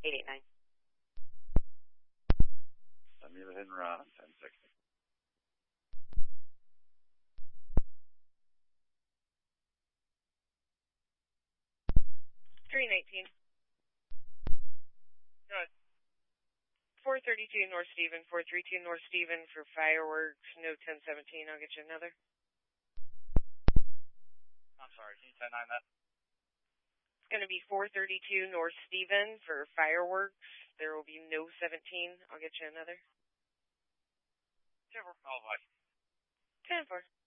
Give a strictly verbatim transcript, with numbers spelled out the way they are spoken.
eight eight nine. Send me the hit and run on ten sixty. three nineteen. Good. four thirty-two North Stephen, four thirty-two North Stephen for fireworks, no ten seventeen. I'll get you another. I'm sorry, can you ten nine that? It's going to be four thirty-two North Stephen for fireworks. There will be no seventeen. I'll get you another. ten four. Oh, bye. ten four.